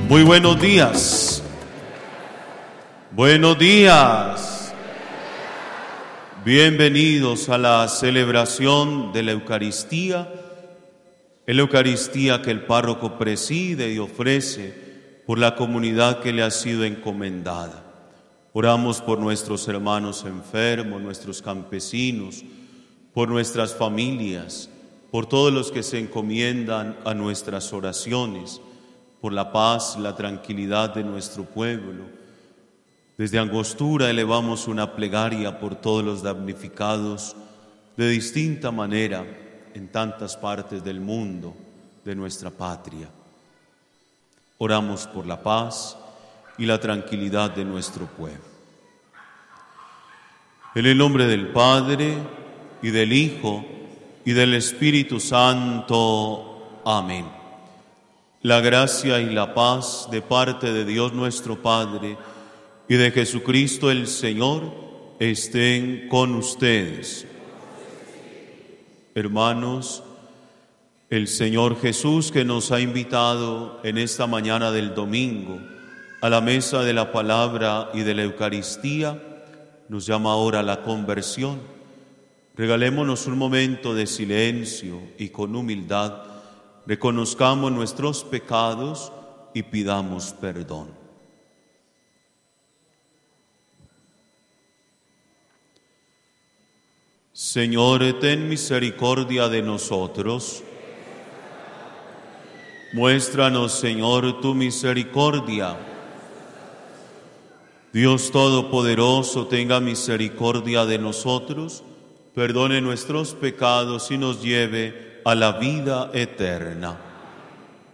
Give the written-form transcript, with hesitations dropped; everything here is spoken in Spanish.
Muy buenos días. Buenos días. Bienvenidos a la celebración de la Eucaristía. La Eucaristía que el párroco preside y ofrece por la comunidad que le ha sido encomendada. Oramos por nuestros hermanos enfermos, nuestros campesinos, por nuestras familias, por todos los que se encomiendan a nuestras oraciones, por la paz, la tranquilidad de nuestro pueblo. Desde Angostura elevamos una plegaria por todos los damnificados de distinta manera en tantas partes del mundo, de nuestra patria. Oramos por la paz y la tranquilidad de nuestro pueblo. En el nombre del Padre, y del Hijo, y del Espíritu Santo. Amén. La gracia y la paz de parte de Dios nuestro Padre y de Jesucristo el Señor estén con ustedes. Hermanos, el Señor Jesús, que nos ha invitado en esta mañana del domingo a la mesa de la palabra y de la Eucaristía, nos llama ahora a la conversión. Regalémonos un momento de silencio y con humildad reconozcamos nuestros pecados y pidamos perdón. Señor, ten misericordia de nosotros. Muéstranos, Señor, tu misericordia. Dios Todopoderoso, tenga misericordia de nosotros, perdone nuestros pecados y nos lleve a la vida eterna.